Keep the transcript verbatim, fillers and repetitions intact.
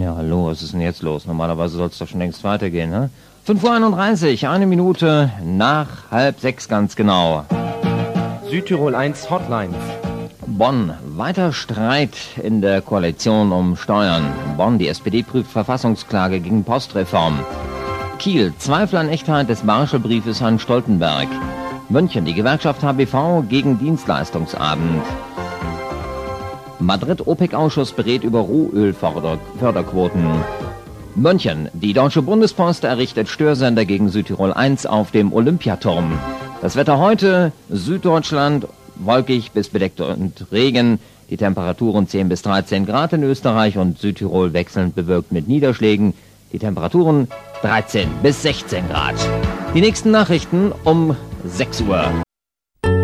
Ja, hallo, was ist denn jetzt los? Normalerweise soll es doch schon längst weitergehen, ne? fünf Uhr einunddreißig, eine Minute nach halb sechs ganz genau. Südtirol eins Hotline. Bonn, weiter Streit in der Koalition um Steuern. Bonn, die S P D prüft Verfassungsklage gegen Postreform. Kiel, Zweifel an Echtheit des Marshallbriefes an Stoltenberg. München, die Gewerkschaft H B V gegen Dienstleistungsabend. Madrid, OPEC-Ausschuss berät über Rohölförderquoten. München, die Deutsche Bundespost errichtet Störsender gegen Südtirol eins auf dem Olympiaturm. Das Wetter heute, Süddeutschland, wolkig bis bedeckt und Regen. Die Temperaturen zehn bis dreizehn Grad in Österreich und Südtirol wechselnd bewölkt mit Niederschlägen. Die Temperaturen dreizehn bis sechzehn Grad. Die nächsten Nachrichten um sechs Uhr.